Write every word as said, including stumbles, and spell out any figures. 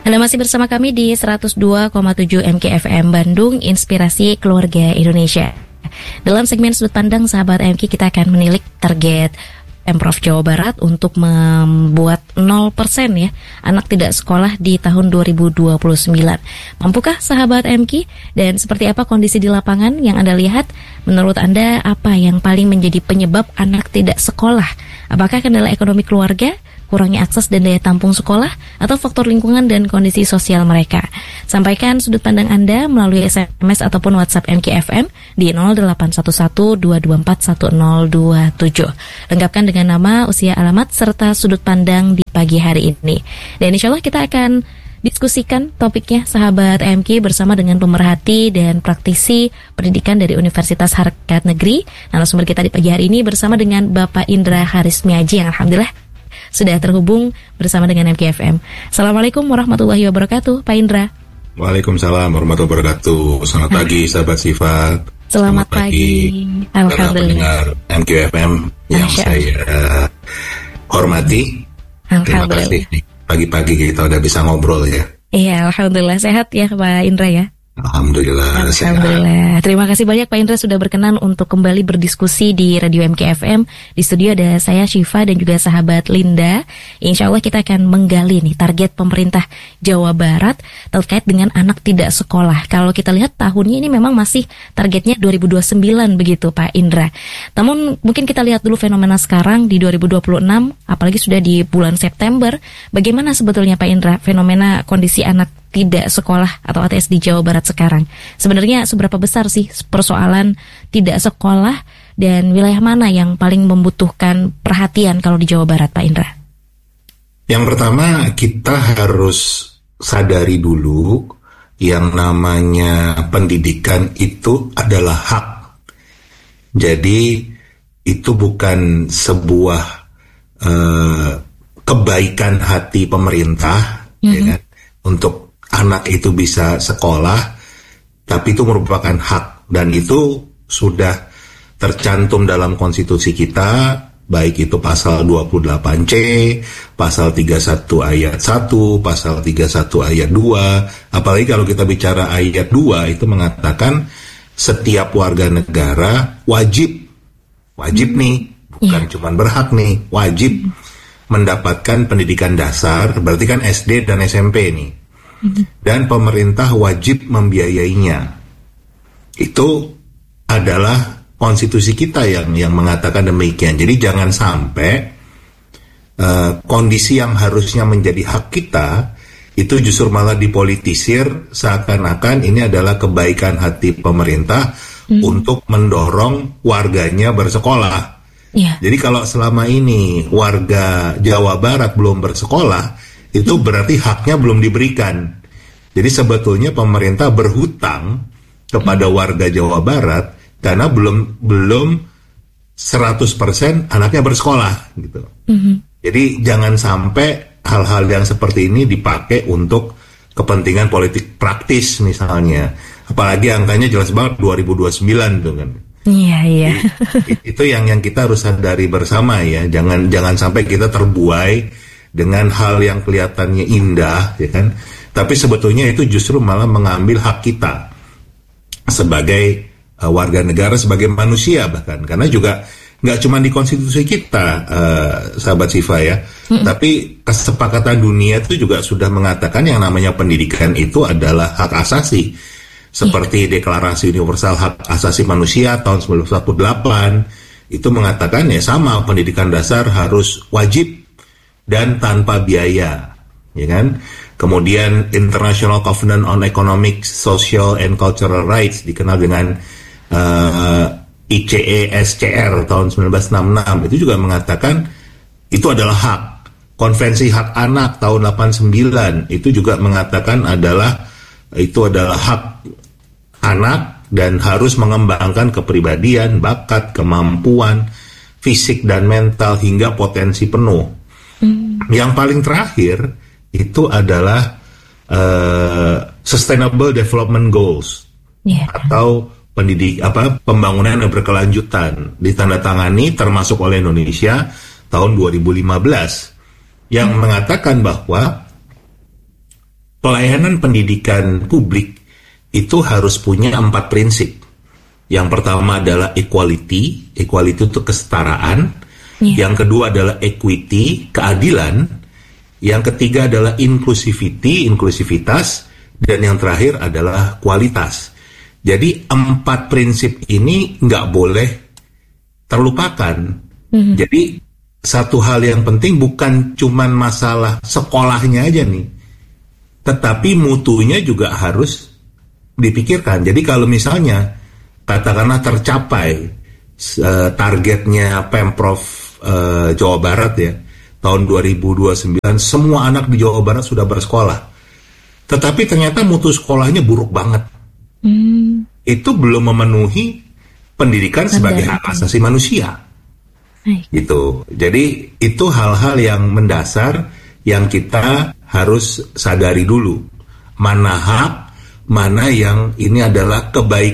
Anda masih bersama kami di seratus dua koma tujuh M K F M Bandung, Inspirasi Keluarga Indonesia. Dalam segmen Sudut Pandang Sahabat M K, kita akan menilik target Pemprov Jawa Barat untuk membuat nol persen ya anak tidak sekolah di tahun dua ribu dua puluh sembilan. Mampukah Sahabat M K? Dan seperti apa kondisi di lapangan yang Anda lihat? Menurut Anda, apa yang paling menjadi penyebab anak tidak sekolah? Apakah kendala ekonomi keluarga, kurangnya akses dan daya tampung sekolah, atau faktor lingkungan dan kondisi sosial mereka? Sampaikan sudut pandang Anda melalui S M S ataupun WhatsApp M K F M di nol delapan satu satu dua dua empat satu nol dua tujuh. Lengkapkan dengan nama, usia, alamat, serta sudut pandang di pagi hari ini. Dan insya Allah kita akan diskusikan topiknya Sahabat M K bersama dengan pemerhati dan praktisi pendidikan dari Universitas Harkat Negeri. Narasumber kita di pagi hari ini bersama dengan Bapak Indra Harismiaji yang alhamdulillah sudah terhubung bersama dengan M K F M. Assalamualaikum warahmatullahi wabarakatuh, Pak Indra. Waalaikumsalam warahmatullahi wabarakatuh. Selamat pagi, sahabat Sifat. Selamat, Selamat pagi. Alhamdulillah. Para pendengar M K F M yang Masya saya uh, hormati. Terima kasih. Pagi-pagi kita udah bisa ngobrol ya. Iya, alhamdulillah sehat ya Pak Indra ya. Alhamdulillah. Alhamdulillah. Sehat. Terima kasih banyak Pak Indra sudah berkenan untuk kembali berdiskusi di Radio M K F M. Di studio ada saya Syifa dan juga sahabat Linda. Insya Allah kita akan menggali nih target pemerintah Jawa Barat terkait dengan anak tidak sekolah. Kalau kita lihat tahunnya ini memang masih targetnya dua ribu dua puluh sembilan begitu Pak Indra. Namun mungkin kita lihat dulu fenomena sekarang di dua ribu dua puluh enam, apalagi sudah di bulan September. Bagaimana sebetulnya Pak Indra fenomena kondisi anak tidak sekolah atau A T S di Jawa Barat sekarang? Sebenarnya seberapa besar sih persoalan tidak sekolah dan wilayah mana yang paling membutuhkan perhatian kalau di Jawa Barat, Pak Indra? Yang pertama, kita harus sadari dulu yang namanya pendidikan itu adalah hak. Jadi itu bukan sebuah uh, kebaikan hati pemerintah, mm-hmm. ya kan, untuk anak itu bisa sekolah, tapi itu merupakan hak dan itu sudah tercantum dalam konstitusi kita, baik itu pasal dua puluh delapan C, pasal tiga puluh satu ayat satu, pasal tiga puluh satu ayat dua, apalagi kalau kita bicara ayat dua itu mengatakan setiap warga negara wajib, wajib nih, bukan yeah. cuma berhak nih, wajib mendapatkan pendidikan dasar, berarti kan S D dan S M P nih. Dan pemerintah wajib membiayainya. Itu adalah konstitusi kita yang yang mengatakan demikian. Jadi jangan sampai uh, kondisi yang harusnya menjadi hak kita itu justru malah dipolitisir seakan-akan ini adalah kebaikan hati pemerintah hmm. untuk mendorong warganya bersekolah. Yeah. Jadi kalau selama ini warga Jawa Barat belum bersekolah, itu berarti haknya belum diberikan. Jadi sebetulnya pemerintah berhutang kepada warga Jawa Barat karena belum belum seratus persen anaknya bersekolah gitu. Mm-hmm. Jadi jangan sampai hal-hal yang seperti ini dipakai untuk kepentingan politik praktis misalnya. Apalagi angkanya jelas banget dua ribu dua puluh sembilan tuh kan. Iya, iya. Itu yang yang kita harus sadari bersama ya. Jangan jangan sampai kita terbuai dengan hal yang kelihatannya indah, ya kan? Tapi sebetulnya itu justru malah mengambil hak kita sebagai uh, warga negara, sebagai manusia bahkan. Karena juga nggak cuma di konstitusi kita, uh, sahabat Siva ya, mm-hmm. tapi kesepakatan dunia itu juga sudah mengatakan yang namanya pendidikan itu adalah hak asasi. Seperti yeah. Deklarasi Universal Hak Asasi Manusia tahun seribu sembilan ratus delapan puluh delapan itu mengatakan ya sama, pendidikan dasar harus wajib dan tanpa biaya, ya kan? Kemudian International Covenant on Economic, Social and Cultural Rights dikenal dengan uh, I C E S C R tahun seribu sembilan ratus enam puluh enam itu juga mengatakan itu adalah hak. Konvensi Hak Anak tahun delapan puluh sembilan itu juga mengatakan adalah itu adalah hak anak dan harus mengembangkan kepribadian, bakat, kemampuan fisik dan mental hingga potensi penuh. Yang paling terakhir itu adalah uh, Sustainable Development Goals yeah. atau pendidik apa pembangunan yang berkelanjutan, ditandatangani termasuk oleh Indonesia tahun dua ribu lima belas yang hmm. mengatakan bahwa pelayanan pendidikan publik itu harus punya empat prinsip. Yang pertama adalah equality, equality itu kesetaraan. Yeah. Yang kedua adalah equity, keadilan. Yang ketiga adalah inclusivity, inklusivitas. Dan yang terakhir adalah kualitas. Jadi empat prinsip ini nggak boleh terlupakan. Mm-hmm. Jadi satu hal yang penting bukan cuman masalah sekolahnya aja nih, tetapi mutunya juga harus dipikirkan. Jadi kalau misalnya katakanlah tercapai uh, targetnya Pemprov uh, Jawa Barat ya, tahun dua ribu dua puluh sembilan semua anak di Jawa Barat sudah bersekolah, tetapi ternyata mutu sekolahnya buruk banget. Hmm. Itu belum memenuhi pendidikan Benar. sebagai hak asasi manusia. Hai. Gitu. Jadi itu hal-hal yang mendasar yang kita harus sadari dulu. Mana hak, mana yang ini adalah kebaikan